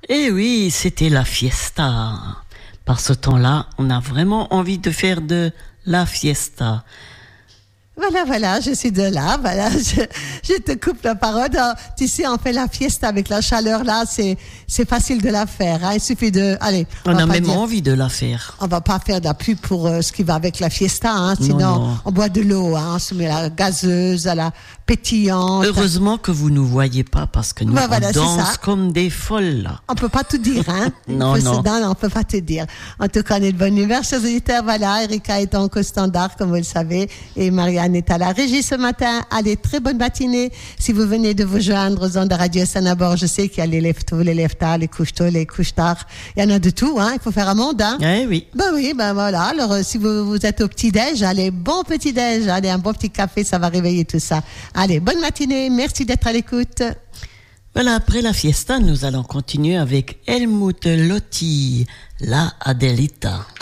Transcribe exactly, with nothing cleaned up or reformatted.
Eh oui, c'était la fiesta. Par ce temps-là, on a vraiment envie de faire de la fiesta. Voilà, voilà, je suis de là, voilà, je, je te coupe la parole. Tu sais, on fait la fiesta avec la chaleur là, c'est, c'est facile de la faire, hein. Il suffit de, allez. On, on a même dire, envie de la faire. On va pas faire de la pub pour euh, ce qui va avec la fiesta, hein. Sinon, non, non. On boit de l'eau, hein. On se met à la gazeuse, à la pétillante. Heureusement que vous nous voyez pas parce que nous, bah, voilà, on danse comme des folles, là. On peut pas tout dire, hein. non, non. Se, non, on peut pas tout dire. En tout cas, on est de bonne humeur, chers auditeurs. Voilà, Erika est en co-standard, comme vous le savez, et Marianne est à la régie ce matin. Allez, très bonne matinée. Si vous venez de vous joindre aux ondes de Radio Sanabord, je sais qu'il y a les lève-tôt, les lève-tard, les couche-tôt, les couche-tard. Il y en a de tout, hein. Il faut faire un monde, hein. Eh oui. Ben oui, ben voilà. Alors, euh, si vous, vous êtes au petit-déj, allez, bon petit-déj. Allez, un bon petit café, ça va réveiller tout ça. Allez, bonne matinée. Merci d'être à l'écoute. Voilà, après la fiesta, nous allons continuer avec Helmut Lotti, la Adelita.